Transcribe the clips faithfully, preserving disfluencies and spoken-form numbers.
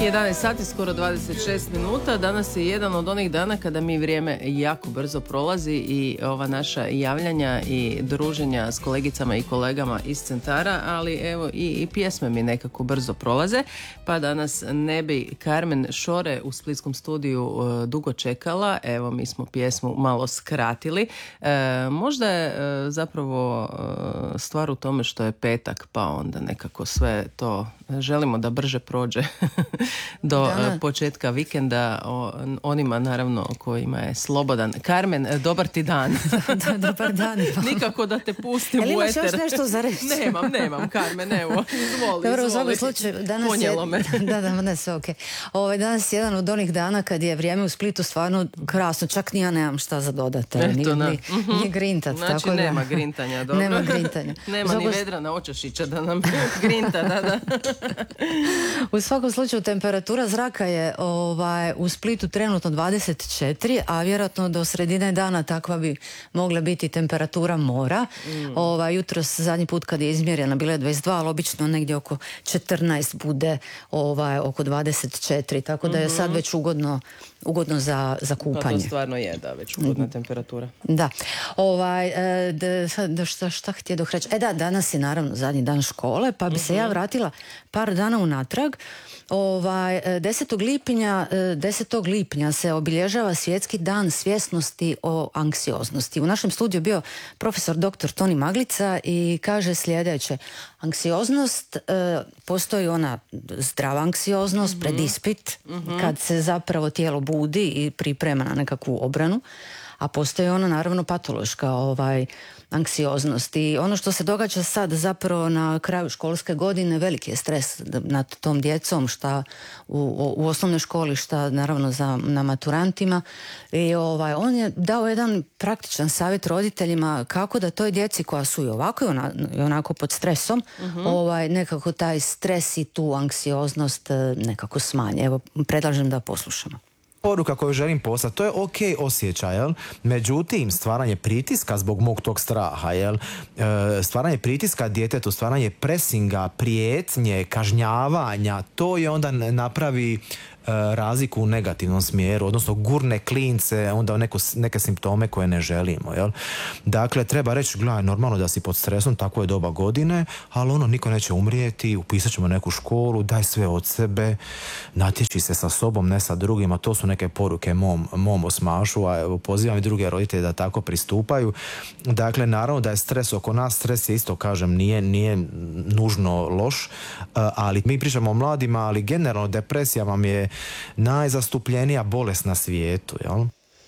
jedanaest sati, skoro dvadeset šest minuta. Danas je jedan od onih dana kada mi vrijeme jako brzo prolazi i ova naša javljanja i druženja s kolegicama i kolegama iz centara, ali evo i, i pjesme mi nekako brzo prolaze, pa danas ne bi Carmen Šore u splitskom studiju uh, dugo čekala. Evo, mi smo pjesmu malo skratili. E, možda je e, zapravo e, stvar u tome što je petak, pa onda nekako sve to želimo da brže prođe do Dana. početka vikenda, o, onima naravno kojima je slobodan. Carmen, dobar ti dan. Da, dobar dan. Nikako da te pustim u eter. Imaš još nešto za reći? Nemam, nemam, Carmen, evo, izvoli, Dobro, izvoli. u svakom slučaju, danas Ponijelo je, me. da, da, ne, sve ok. Ovaj, danas je jedan od onih dana kad je vrijeme u Splitu stvarno krasno, čak ni ja nemam šta za dodati. Eto, ni, na. ni, ni grintat. Znači, tako nema da, grintanja, dobro. Nema grintanja. Nema Zagos... ni Vedrana Očašića da nam grinta, da, da. U svakom slučaju temperatura zraka je ovaj, u Splitu trenutno dvadeset četiri, a vjerojatno do sredine dana takva bi mogla biti temperatura mora. Mm. Ovaj, jutros zadnji put kad je izmjerena bila je dvadeset dva, ali obično negdje oko četrnaest bude ovaj, oko dvadeset četiri, tako da je sad već ugodno, ugodno za, za kupanje. Pa to stvarno je, da, već ugodna temperatura. Da. Ovaj, da, da, šta, šta htjedoh reći? E da, danas je naravno zadnji dan škole, pa bi mm-hmm. se ja vratila par dana unatrag. Ovaj, desetog lipnja, desetog lipnja se obilježava Svjetski dan svjesnosti o anksioznosti. U našem studiju bio profesor doktor Toni Maglica i kaže sljedeće: anksioznost, postoji ona zdrava anksioznost, mm-hmm. pred ispit, mm-hmm. kad se zapravo tijelo budi i priprema na nekakvu obranu, a postoji ona naravno patološka ovaj, anksioznost. I ono što se događa sad zapravo na kraju školske godine, veliki je stres nad tom djecom, šta u, u osnovnoj školi, šta naravno za, na maturantima. I ovaj, on je dao jedan praktičan savjet roditeljima kako da toj djeci koja su i ovako i ona, onako pod stresom, uh-huh. ovaj, nekako taj stres i tu anksioznost nekako smanje. Evo, predlažem da poslušamo. Poruka koju želim poslati, to je ok osjećaj, jel? Međutim, stvaranje pritiska zbog mog tog straha, jel? E, stvaranje pritiska djetetu, stvaranje presinga, prijetnje, kažnjavanja, to je onda napravi razliku u negativnom smjeru, odnosno gurne klince onda u neko, neke simptome koje ne želimo, jel? Dakle, treba reći, gledaj, normalno da si pod stresom, tako je doba godine, ali ono, niko neće umrijeti, upisat ćemo neku školu, daj sve od sebe, natječi se sa sobom, ne sa drugima. To su neke poruke mom, mom osmašu, a evo, pozivam i druge roditelje da tako pristupaju. Dakle, naravno da je stres oko nas, stres je isto, kažem, nije, nije nužno loš, ali mi pričamo o mladima, ali generalno depresija vam je najzastupljenija bolest na svijetu, jel?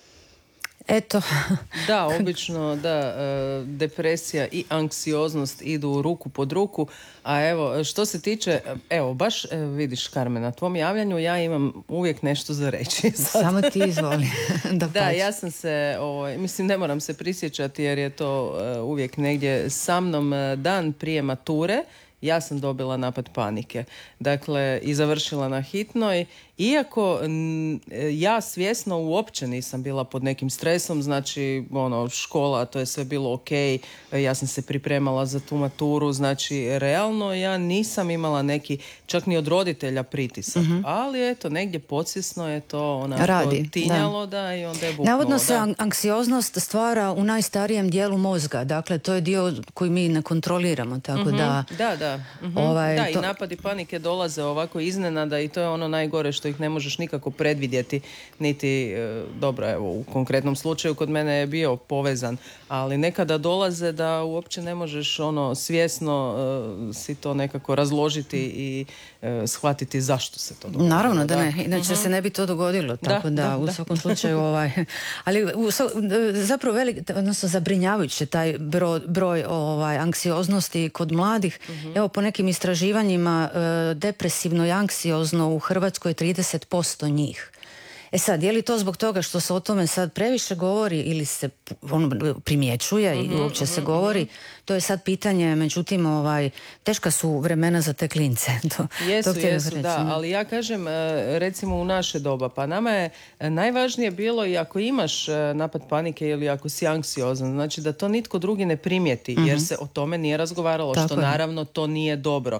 Eto. Da, obično, da, depresija i anksioznost idu ruku pod ruku, a evo, što se tiče, evo, baš vidiš, Carmen, na tvom javljanju ja imam uvijek nešto za reći. Samo ti izvoli. da, da ja sam se, ovaj, mislim, ne moram se prisjećati jer je to uh, uvijek negdje sa mnom dan prije mature. Ja sam dobila napad panike. Dakle, i završila na hitnoj. Iako n, ja svjesno uopće nisam bila pod nekim stresom, znači ono, škola, to je sve bilo ok, ja sam se pripremala za tu maturu, znači realno ja nisam imala neki, čak ni od roditelja pritisak, mm-hmm. ali eto, negdje podsvjesno je to onako Radi, tinjalo, da. da, i onda je buknulo. Navodno se da. anksioznost stvara u najstarijem dijelu mozga, dakle to je dio koji mi ne kontroliramo, tako mm-hmm. da... Da, da. Mm-hmm. Ovaj, da, to... i napadi panike dolaze ovako iznenada i to je ono najgore što ih ne možeš nikako predvidjeti, niti, e, dobro, evo, u konkretnom slučaju kod mene je bio povezan, ali nekada dolaze da uopće ne možeš ono svjesno e, si to nekako razložiti i e, shvatiti zašto se to dogodilo. Naravno da, da ne, inače uh-huh. se ne bi to dogodilo, tako da, da, da u svakom da. slučaju ovaj, ali u, zapravo velik, odnosno zabrinjavajuće taj broj, broj ovaj, anksioznosti kod mladih. Uh-huh. Evo, po nekim istraživanjima e, depresivno i anksiozno u Hrvatskoj je trideset posto njih. E sad, je li to zbog toga što se o tome sad previše govori ili se ono primjećuje i uopće mm-hmm, se govori, mm-hmm. to je sad pitanje, međutim, ovaj, teška su vremena za te klince. To, jesu, to jesu, reći, da, ali ja kažem, recimo u naše doba, pa nama je najvažnije bilo i ako imaš napad panike ili ako si anksiozan, znači da to nitko drugi ne primijeti, mm-hmm. jer se o tome nije razgovaralo, Tako što je. naravno to nije dobro.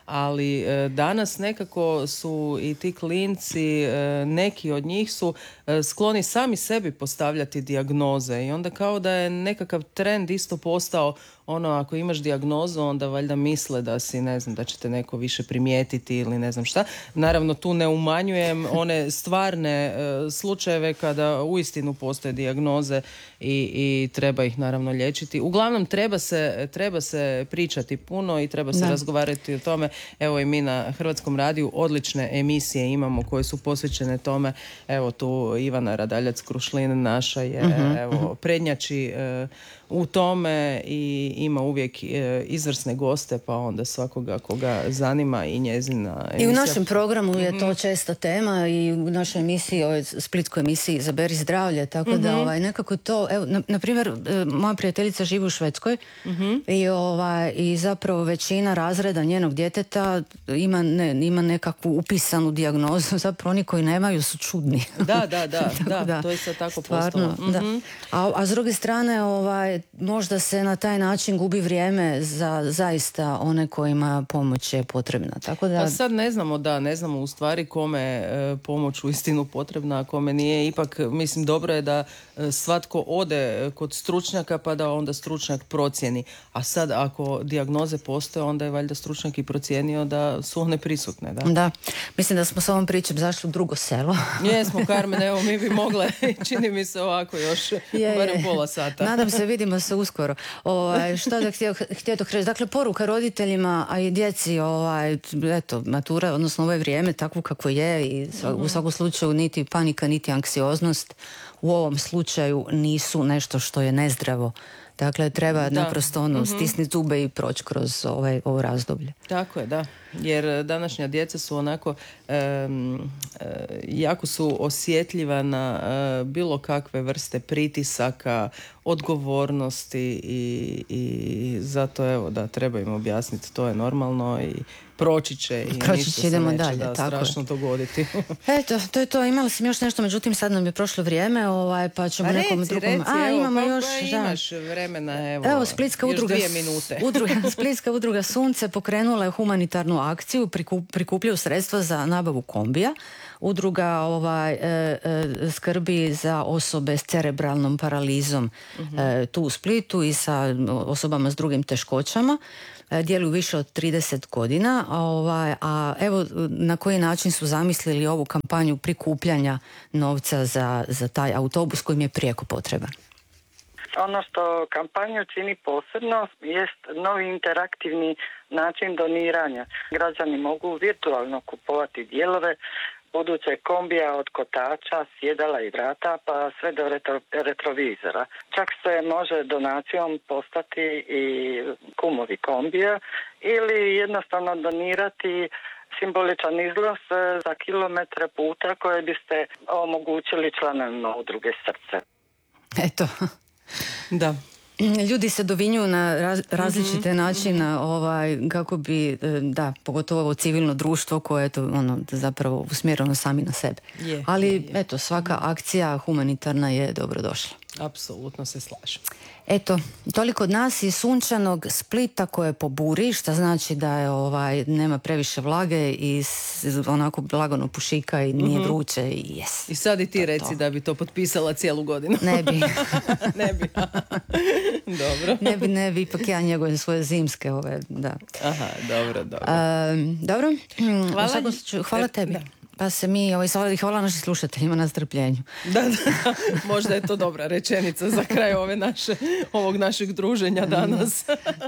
ali e, danas nekako su i ti klinci, e, neki od njih su e, skloni sami sebi postavljati dijagnoze i onda kao da je nekakav trend isto postao ono, ako imaš dijagnozu, onda valjda misle da si, ne znam, da će te neko više primijetiti ili ne znam šta. Naravno, tu ne umanjujem one stvarne e, slučajeve kada uistinu postoje dijagnoze i, i treba ih naravno liječiti. Uglavnom, treba se, treba se pričati puno i treba se da. razgovarati o tome. Evo i mi na Hrvatskom radiju odlične emisije imamo koje su posvećene tome. Evo tu Ivana Radaljac-Krušlin naša je, uh-huh, evo, uh-huh. prednjači e, u tome i ima uvijek e, izvrsne goste, pa onda svakoga koga zanima i njezina emisija. I u našem programu je to česta tema i u našoj emisiji, ovoj splitskoj emisiji Izaberi zdravlje, tako mm-hmm. da ovaj, nekako to, evo, na, na primjer, moja prijateljica živi u Švedskoj mm-hmm. i, ovaj, i zapravo većina razreda njenog djeteta ima, ne, ima nekakvu upisanu dijagnozu, zapravo oni koji nemaju su čudni. Da, da, da, da, da, to je sad tako postalo. Mm-hmm. Da. A, a s druge strane, ovaj, možda se na taj način gubi vrijeme za zaista one kojima pomoć je potrebna. Tako da... A sad ne znamo, da, ne znamo u stvari kome e, pomoć uistinu potrebna, a kome nije. Ipak, mislim, dobro je da e, svatko ode kod stručnjaka pa da onda stručnjak procijeni. A sad, ako dijagnoze postoje, onda je valjda stručnjak i procijenio da su one prisutne. Da, da. Mislim da smo s ovom pričom zašli u drugo selo. Jesmo, Carmen, evo, mi bi mogle, čini mi se ovako još je, barem pola sata. Nadam se, vidimo se uskoro. Ovaj, što da htio, htio to reći? Dakle, poruka roditeljima, a i djeci, ovaj, eto, matura, odnosno ovo je vrijeme takvo kako je i u svakom slučaju niti panika, niti anksioznost u ovom slučaju nisu nešto što je nezdravo. Dakle, treba da. naprosto ono, mm-hmm. stisniti zube i proći kroz ovaj, ovo razdoblje. Tako je, da. Jer današnja djeca su onako um, jako su osjetljiva na uh, bilo kakve vrste pritisaka, odgovornosti i, i zato evo da treba im objasniti, to je normalno i proći će i proći ništa će, se neće dalje, da tako strašno je. dogoditi. Eto, to je to. Imala sam još nešto, međutim sad nam je prošlo vrijeme, ovaj, pa ćemo reci, nekom drugom... Reci, A, evo, imamo pa, još... Pa imaš vremena, evo, evo Splitska udruga, još dvije minute. udruga, Splitska udruga Sunce pokrenula je humanitarnu akciju, prikup, prikupljaju sredstva za nabavu kombija. Udruga ovaj, e, e, skrbi za osobe s cerebralnom paralizom mm-hmm. e, tu u Splitu i sa osobama s drugim teškoćama. E, djeluju više od trideset godina, a, ovaj, a evo na koji način su zamislili ovu kampanju prikupljanja novca za, za taj autobus kojim je prijeko potreban. Ono što kampanju čini posebno jest novi interaktivni način doniranja. Građani mogu virtualno kupovati dijelove buduće kombija od kotača, sjedala i vrata pa sve do retro, retrovizora. Čak se može donacijom postati i kumovi kombija ili jednostavno donirati simboličan iznos za kilometre puta koje biste omogućili članovima udruge Srce. Eto. Da. Ljudi se dovinjuju na raz, različite mm-hmm. načine ovaj, kako bi, da, pogotovo ovo civilno društvo koje je to, ono, zapravo usmjereno sami na sebe. Je, Ali, je, je. eto, svaka akcija humanitarna je dobrodošla. Apsolutno se slažem. Eto, toliko od nas iz sunčanog Splita koje poburi, što znači da je, ovaj, nema previše vlage i onako lagano pušika i nije mm-hmm. vruće i yes. I sad i ti to, reci to. da bi to potpisala cijelu godinu. Ne bi. ne bi. Dobro. Ne bi, ne bi, ipak ja njegujem svoje zimske ove, da. Aha, dobro, dobro. Um, dobro. Hvala, Hvala, hvala tebi. Da. Pa se mi, ovaj, hvala našim slušateljima na strpljenju. Da, da, možda je to dobra rečenica za kraj ove naše, ovog našeg druženja danas.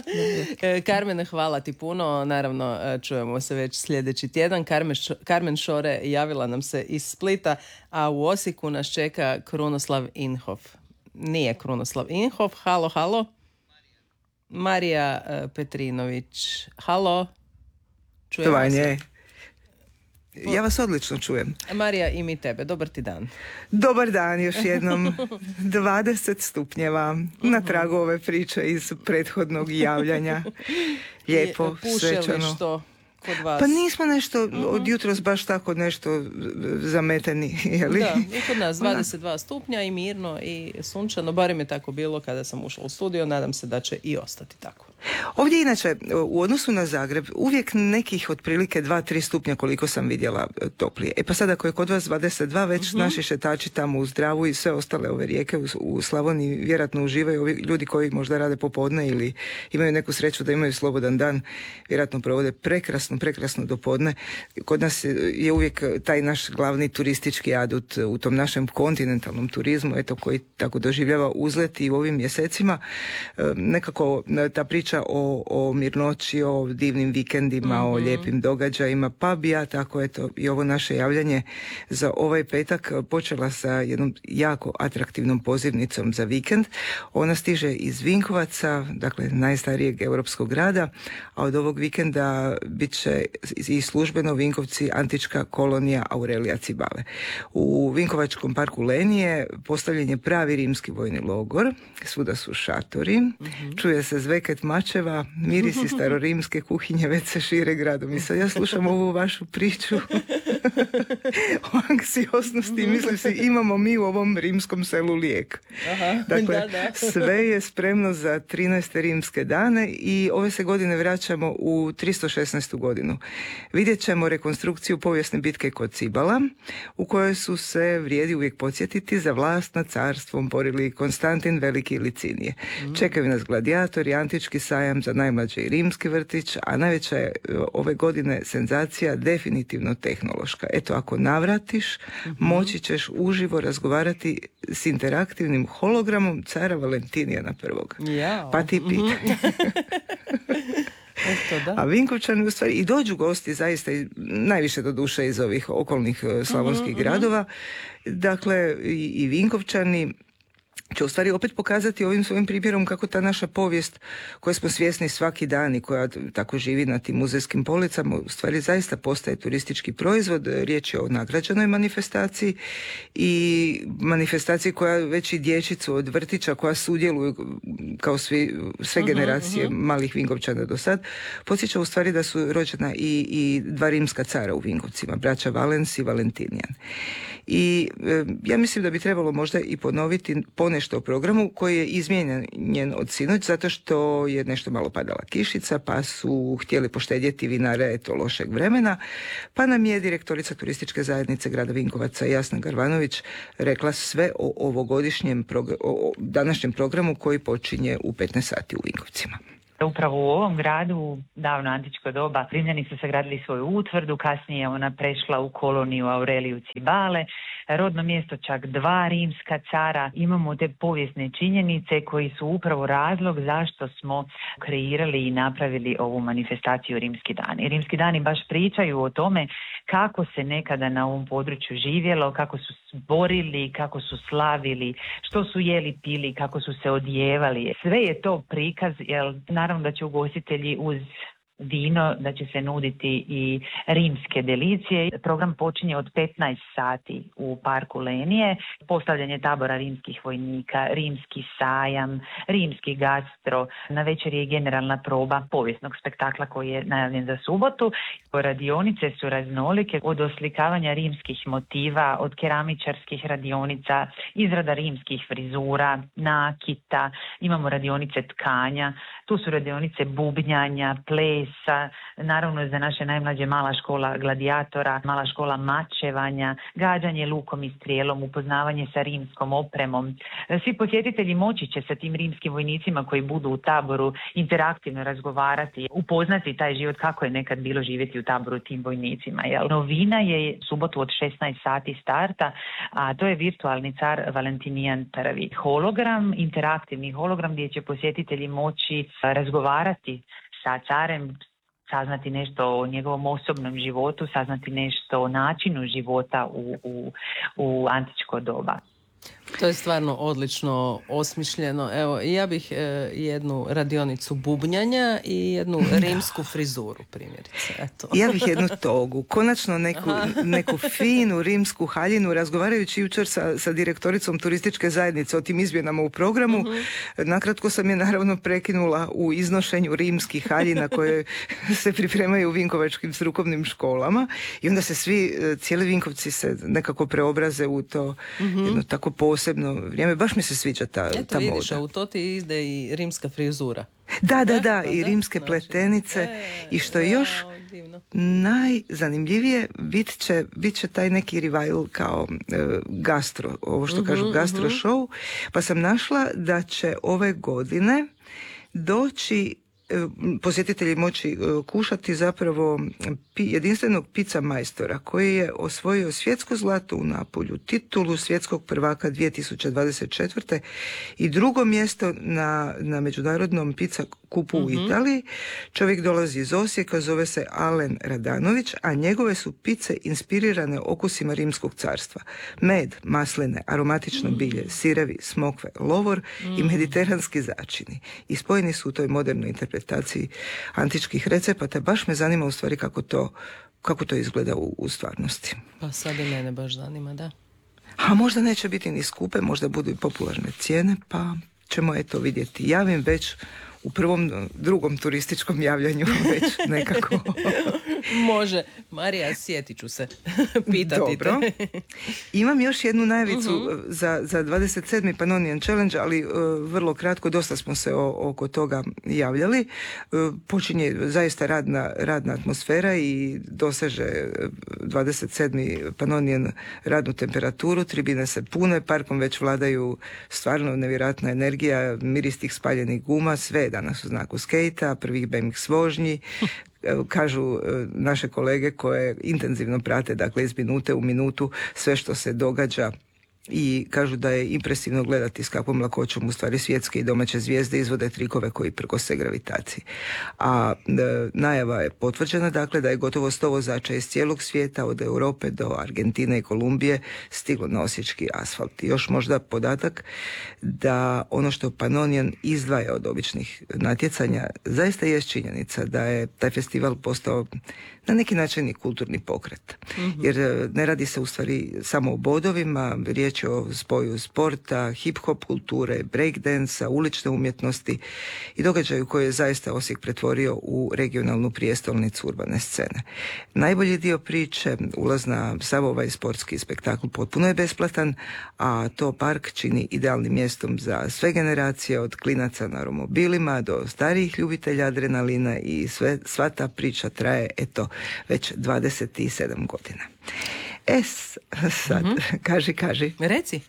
Carmene, hvala ti puno. Naravno, čujemo se već sljedeći tjedan. Carmen Šore javila nam se iz Splita, a u Osijeku nas čeka Krunoslav Inhof. Nije Krunoslav Inhof. Halo, halo. Marija Petrinović. Halo. Čujemo se. Ja vas odlično čujem. Marija, i mi tebe. Dobar ti dan. Dobar dan još jednom. dvadeset stupnjeva na tragu ove priče iz prethodnog javljanja. Lijepo, svečano. Puše li što kod vas? Pa nismo nešto uh-huh. od jutros baš tako nešto zameteni. Jeli? Da, i kod nas dvadeset dva stupnja i mirno i sunčano. Barem je tako bilo kada sam ušla u studio. Nadam se da će i ostati tako. Ovdje inače u odnosu na Zagreb uvijek nekih otprilike dva tri stupnja koliko sam vidjela toplije. E pa sad ako je kod vas dvadeset dva, već uh-huh. naši šetači tamo u Zdravu i sve ostale ove rijeke u, u Slavoniji vjerojatno uživaju. Ovi ljudi koji možda rade popodne ili imaju neku sreću da imaju slobodan dan, vjerojatno provode prekrasno, prekrasno do podne. Kod nas je uvijek taj naš glavni turistički adut u tom našem kontinentalnom turizmu, eto, koji tako doživljava uzlet i u ovim mjesecima. Nekako ta priča o, o mirnoći, o divnim vikendima, mm-hmm. o lijepim događajima, pa bi ja tako, eto, i ovo naše javljanje za ovaj petak počela sa jednom jako atraktivnom pozivnicom za vikend. Ona stiže iz Vinkovaca, dakle najstarijeg europskog grada, a od ovog vikenda bit će i službeno Vinkovci antička kolonija Aurelija Cibale. U Vinkovačkom parku Lenije postavljen je pravi rimski vojni logor, svuda su šatori, mm-hmm. čuje se zveket mačeva, mirisi starorimske kuhinje već se šire gradom. I sad ja slušam ovu vašu priču o anksioznosti i mislim si, imamo mi u ovom rimskom selu lijek. Aha, dakle, da, da. Sve je spremno za trinaeste rimske dane i ove se godine vraćamo u tristo šesnaestu godinu. Vidjet ćemo rekonstrukciju povijesne bitke kod Cibala, u kojoj su se, vrijedi uvijek podsjetiti, za vlast nad carstvom borili Konstantin Veliki i Licinije. Mm. Čekaju nas gladijatori, antički sajam za najmlađe i rimski vrtić, a najveća je ove godine senzacija definitivno tehnološka. Eto, ako navratiš, mm-hmm. moći ćeš uživo razgovarati s interaktivnim hologramom cara Valentinijana prvog. Ja. Pa ti pitaj. Mm-hmm. Eto, da. A Vinkovčani u stvari i dođu gosti zaista najviše do duše iz ovih okolnih slavonskih mm-hmm. gradova. Dakle, i, i Vinkovčani će u stvari opet pokazati ovim svojim primjerom kako ta naša povijest koju smo svjesni svaki dan i koja tako živi na tim muzejskim policama u stvari zaista postaje turistički proizvod. Riječ je o nagrađenoj manifestaciji i manifestaciji koja već i dječicu od vrtića koja sudjeluju kao svi, sve generacije uh-huh, uh-huh. malih Vinkovčana do sad, podsjeća u stvari da su rođena i, i dva rimska cara u Vinkovcima, braća Valens i Valentinijan. I e, ja mislim da bi trebalo možda i ponoviti ponešto o programu koji je izmijenjen od sinoć zato što je nešto malo padala kišica pa su htjeli poštedjeti vinare eto lošeg vremena, pa nam je direktorica turističke zajednice grada Vinkovaca Jasna Garvanović rekla sve o ovogodišnjem progr- o današnjem programu koji počinje u petnaest sati u Vinkovcima. Upravo u ovom gradu, davno antičko doba, Rimljani su sagradili svoju utvrdu, kasnije ona prešla u koloniju Aureliju Cibale, rodno mjesto čak dva rimska cara. Imamo te povijesne činjenice koji su upravo razlog zašto smo kreirali i napravili ovu manifestaciju Rimski dani. Rimski dani baš pričaju o tome kako se nekada na ovom području živjelo, kako su borili, kako su slavili, što su jeli, pili, kako su se odjevali. Sve je to prikaz, jer naravno da će ugostitelji uz vino, da će se nuditi i rimske delicije. Program počinje od petnaest sati u parku Lenije. Postavljanje tabora rimskih vojnika, rimski sajam, rimski gastro. Na večer je generalna proba povijesnog spektakla koji je najavljen za subotu. Radionice su raznolike, od oslikavanja rimskih motiva, od keramičarskih radionica, izrada rimskih frizura, nakita. Imamo radionice tkanja, tu su radionice bubnjanja, plesa, naravno za naše najmlađe mala škola gladijatora, mala škola mačevanja, gađanje lukom i strijelom, upoznavanje sa rimskom opremom. Svi posjetitelji moći će sa tim rimskim vojnicima koji budu u taboru interaktivno razgovarati, upoznati taj život kako je nekad bilo živjeti u taboru tim vojnicima. Jel? Novina je subotu od šesnaest sati starta, a to je virtualni car Valentinijan prvi. Hologram, interaktivni hologram gdje će posjetitelji moći razgovarati sa carem, saznati nešto o njegovom osobnom životu, saznati nešto o načinu života u, u, u antičko doba. To je stvarno odlično osmišljeno. Evo, ja bih e, jednu radionicu bubnjanja i jednu rimsku frizuru, primjerice. Eto. Ja bih jednu togu. Konačno neku, neku finu rimsku haljinu. Razgovarajući jučer sa, sa direktoricom turističke zajednice o tim izmjenama u programu, uh-huh. nakratko sam je naravno prekinula u iznošenju rimskih haljina koje se pripremaju u vinkovačkim strukovnim školama i onda se svi, cijeli Vinkovci se nekako preobraze u to uh-huh. jedno tako posebno posebno vrijeme. Baš mi se sviđa ta, Eto, ta moda. Vidiš, a u to ti ide i rimska frizura. Da, da, da, i rimske pletenice. E, I što je još divno. najzanimljivije, bit će, bit će taj neki revival kao e, gastro, ovo što uh-huh, kažu gastro uh-huh. show. Pa sam našla da će ove godine doći posjetitelji moći kušati zapravo jedinstvenog pizza majstora koji je osvojio svjetsko zlato u Napolju, titulu svjetskog prvaka dvije tisuće dvadeset četvrte i drugo mjesto na, na međunarodnom pizza kupu uh-huh. u Italiji. Čovjek dolazi iz Osijeka, zove se Alen Radanović, a njegove su pice inspirirane okusima rimskog carstva. Med, masline, aromatično bilje, sirevi, smokve, lovor uh-huh. i mediteranski začini. I spojeni su u toj modernoj interpretaciji antičkih recepata. Baš me zanima u stvari kako to, kako to izgleda u, u stvarnosti. Pa sad i mene baš zanima, da. A možda neće biti ni skupe, možda budu i popularne cijene, pa ćemo eto vidjeti. Javim već u prvom, drugom turističkom javljanju već nekako. Može. Marija, sjetit ću se pitati Dobro. te. Imam još jednu najavicu uh-huh. za, za dvadeset sedmi Pannonian Challenge, ali uh, vrlo kratko, dosta smo se o, oko toga javljali. Uh, počinje zaista radna, radna atmosfera i doseže dvadeset sedmi Pannonian radnu temperaturu, tribine se pune, parkom već vladaju stvarno nevjerojatna energija, miris tih spaljenih guma, sve danas u znaku skejta, prvih B M X vožnji. Kažu naše kolege koje intenzivno prate, dakle iz minute u minutu sve što se događa, i kažu da je impresivno gledati s kakvom lakoćom u stvari svjetske i domaće zvijezde izvode trikove koji prkose gravitaciji. A e, najava je potvrđena, dakle, da je gotovo sto vozača iz cijelog svijeta, od Europe do Argentine i Kolumbije, stiglo na osječki asfalt. I još možda podatak da ono što Pannonian izdvaja od običnih natjecanja zaista je činjenica da je taj festival postao na neki način i kulturni pokret. Mm-hmm. Jer ne radi se u stvari samo o bodovima, riječ je o spoju sporta, hip-hop kulture, breakdansa, ulične umjetnosti i događaju koje je zaista Osijek pretvorio u regionalnu prijestolnicu urbane scene. Najbolji dio priče, ulaz na sav ovaj sportski spektakl potpuno je besplatan, a to park čini idealnim mjestom za sve generacije, od klinaca na romobilima do starijih ljubitelja adrenalina, i sve, sva ta priča traje, eto, već dvadeset sedam godina. E, sad, mm-hmm. kaži, kaži. Reci.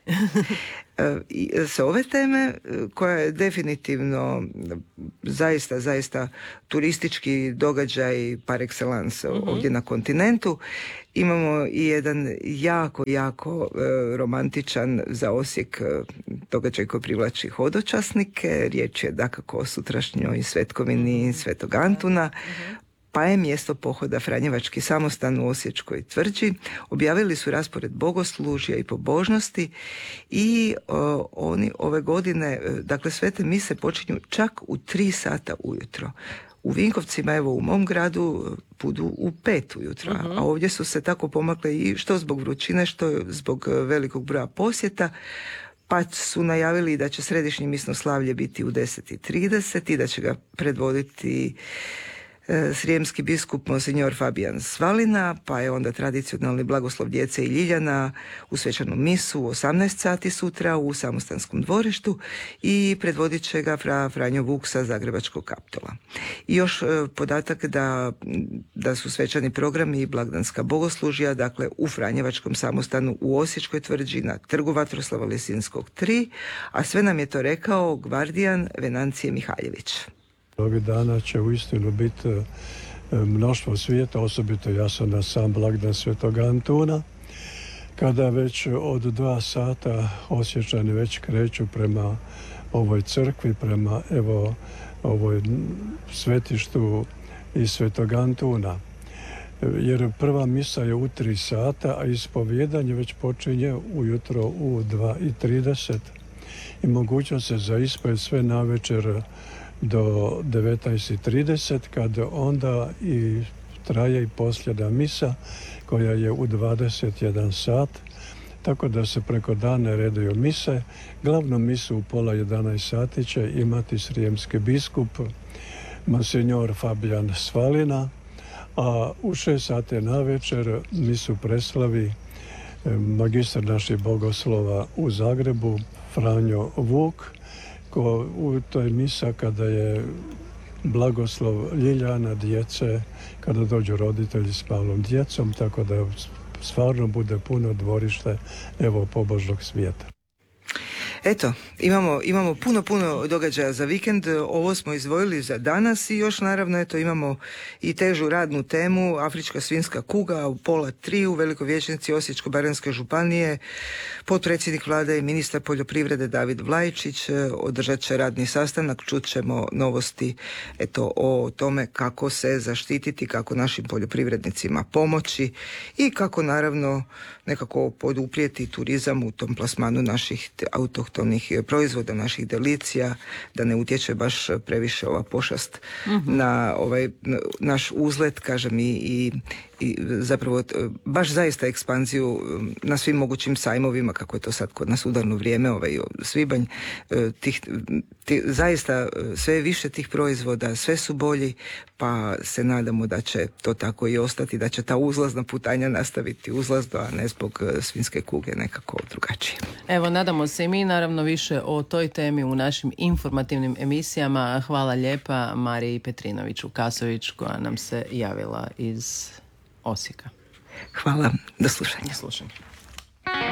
I sa ove teme, koja je definitivno zaista, zaista turistički događaj par excellence mm-hmm. ovdje na kontinentu, imamo i jedan jako, jako e, romantičan za Osijek događaj koji privlači hodočasnike. Riječ je dakako o sutrašnjoj svetkovini Svetog Antuna, mm-hmm. pa je mjesto pohoda Franjevački samostan u Osječkoj tvrđi. Objavili su raspored bogoslužja i pobožnosti i o, oni ove godine, dakle sve te mise počinju čak u tri sata ujutro. U Vinkovcima, evo u mom gradu, budu u pet ujutro, uh-huh. a ovdje su se tako pomakle i što zbog vrućine, što zbog velikog broja posjeta, pa su najavili da će središnje misno slavlje biti u deset i trideset i da će ga predvoditi srijemski biskup Monsignor Fabijan Svalina, pa je onda tradicionalni blagoslov djece i Ljiljana u svečanu misu u osamnaest sati sutra u Samostanskom dvorištu i predvodit će ga fra Franjo Vuk sa Zagrebačkog Kaptola. I još podatak da, da su svečani programi i blagdanska bogoslužja, dakle u Franjevačkom samostanu u Osječkoj tvrđi na trgu Vatroslava Lisinskog tri, a sve nam je to rekao gvardijan Venancije Mihaljević. Ovih dana će uistinu biti mnoštvo svijeta, osobito ja sam na sam blagdan Svetog Antuna, kada već od dva sata Osječani već kreću prema ovoj crkvi, prema evo ovoj svetištu i Svetog Antuna. Jer prva misa je u tri sata, a ispovjedanje već počinje ujutro u dva i trideset i mogućnost se za ispovjed sve navečer do devetnaest i trideset, kad onda i traje i posljedna misa koja je u dvadeset jedan sat, tako da se preko dana redaju mise. Glavnu misu u pola jedanaest sati će imati srijemski biskup Monsignor Fabijan Svalina, a u šest sati navečer misu preslavi magistar naših bogoslova u Zagrebu, Franjo Vuk, ko u toj misa kada je blagoslov Ljiljana djece, kada dođu roditelji s malom djecom, tako da stvarno bude puno dvorište evo pobožnog svijeta. Eto, imamo, imamo puno, puno događaja za vikend, ovo smo izdvojili za danas i još naravno eto imamo i težu radnu temu, afrička svinjska kuga u pola tri u Velikoj vijećnici Osječko-baranjske županije. Potpredsjednik vlade i ministar poljoprivrede David Vlaičić održat će radni sastanak, čut ćemo novosti eto o tome kako se zaštititi, kako našim poljoprivrednicima pomoći i kako naravno nekako poduprijeti turizam u tom plasmanu naših autohtonih proizvoda, naših delicija, da ne utječe baš previše ova pošast mm-hmm. na ovaj naš uzlet, kažem, i, i, i zapravo baš zaista ekspanziju na svim mogućim sajmovima, kako je to sad kod nas udarno vrijeme, ovaj svibanj, tih, tih, zaista sve više tih proizvoda, sve su bolji, pa se nadamo da će to tako i ostati, da će ta uzlazna putanja nastaviti uzlazno, a ne zbog svinjske kuge nekako drugačije. Evo, nadamo se i mi, naravno više o toj temi u našim informativnim emisijama. Hvala lijepa Mariji Petrinović-Vukasović koja nam se javila iz Osijeka. Hvala, do slušanja. Do slušanja.